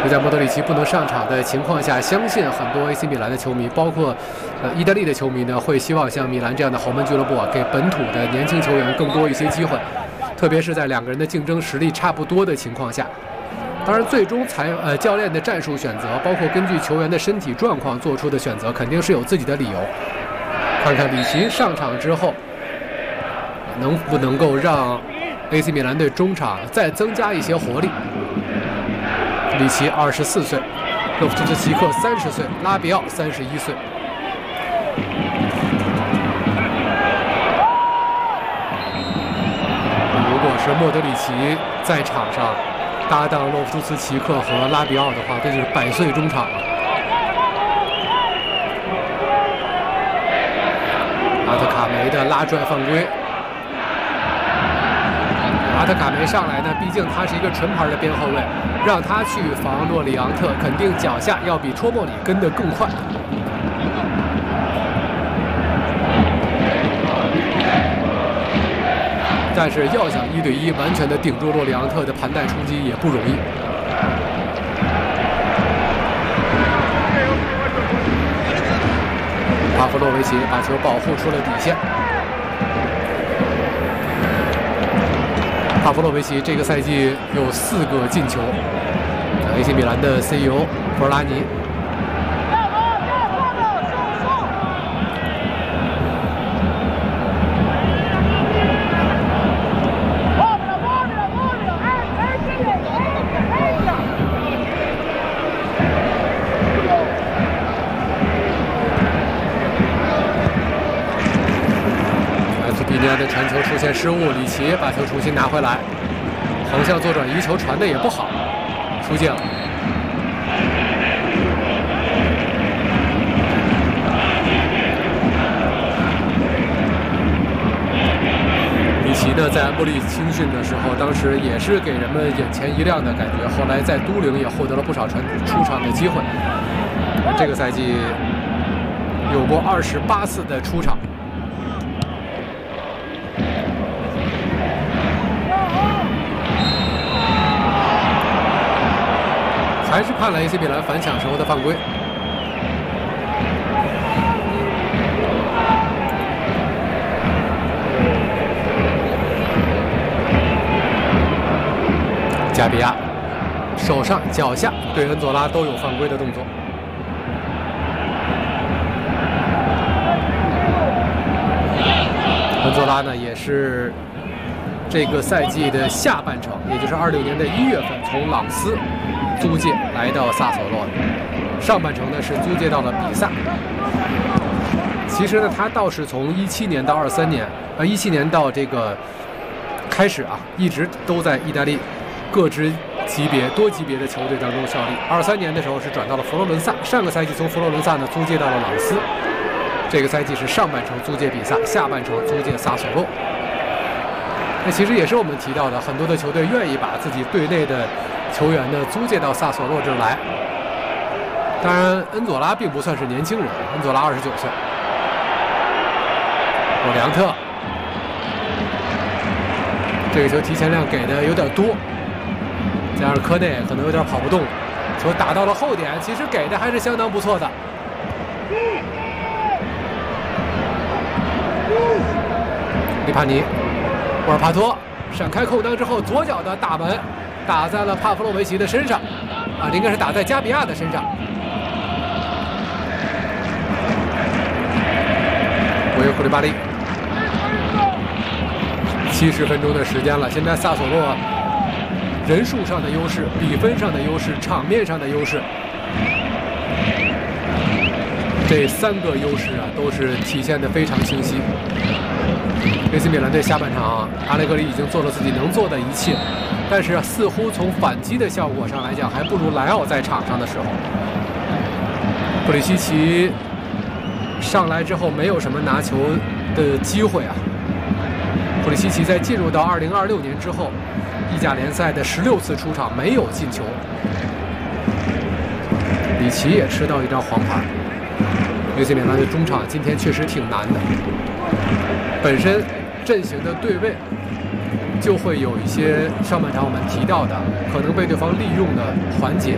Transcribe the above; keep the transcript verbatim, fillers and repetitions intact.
就在莫德里奇不能上场的情况下，相信很多 A C 米兰的球迷，包括呃意大利的球迷呢，会希望像米兰这样的豪门俱乐部啊，给本土的年轻球员更多一些机会，特别是在两个人的竞争实力差不多的情况下。当然，最终裁呃教练的战术选择，包括根据球员的身体状况做出的选择，肯定是有自己的理由。看看里奇上场之后，能不能够让 A C 米兰队中场再增加一些活力。里奇二十四岁，洛夫图斯奇克三十岁，拉比奥三十一岁。如果是莫德里奇在场上搭档洛夫图斯奇克和拉比奥的话，这就是百岁中场了。阿特卡梅的拉拽犯规。阿特卡梅上来呢，毕竟他是一个纯牌的边后卫，让他去防洛里昂特，肯定脚下要比戳莫里跟得更快。但是要想一对一完全的顶住洛里昂特的盘带冲击也不容易。帕夫洛维奇把球保护出了底线。帕夫洛维奇这个赛季有四个进球。A C 米兰的 C E O 弗拉尼。比尼亚的传球出现失误，里奇把球重新拿回来，横向做转移，球传的也不好，出界了。里奇呢，在安布利青训的时候，当时也是给人们眼前一亮的感觉，后来在都灵也获得了不少传出场的机会。这个赛季有过二十八次的出场。还是判了 A C 米兰反抢时候的犯规。加比亚手上、脚下对恩佐拉都有犯规的动作。恩佐拉呢，也是这个赛季的下半程，也就是二六年的一月份从朗斯租借来到萨索洛，上半程呢是租借到了比萨。其实呢，他倒是从一七年到二三年，呃，一七年到这个开始啊，一直都在意大利各支级别、多级别的球队当中效力。二三年的时候是转到了佛罗伦萨，上个赛季从佛罗伦萨呢租借到了朗斯。这个赛季是上半程租借比萨，下半程租借萨索洛。那其实也是我们提到的，很多的球队愿意把自己队内的球员呢租借到萨索洛这儿来。当然，恩佐拉并不算是年轻人，恩佐拉二十九岁。洛里昂特，这个球提前量给的有点多，加上科内可能有点跑不动，球打到了后点，其实给的还是相当不错的。利帕尼，沃尔帕托闪开空当之后，左脚的打门打在了帕夫洛维奇的身上，啊，应该是打在加比亚的身上。维约库利巴利，七十分钟的时间了，现在萨索洛人数上的优势、比分上的优势、场面上的优势，这三个优势啊，都是体现得非常清晰。A C 米兰队下半场，阿莱格里已经做了自己能做的一切，但是似乎从反击的效果上来讲，还不如莱奥在场上的时候。布里希奇上来之后没有什么拿球的机会啊。布里希奇在进入到二零二六年之后，意甲联赛的十六次出场没有进球。里奇也吃到一张黄牌。A C 米兰的中场今天确实挺难的，本身阵型的对位就会有一些上半场我们提到的可能被对方利用的环节。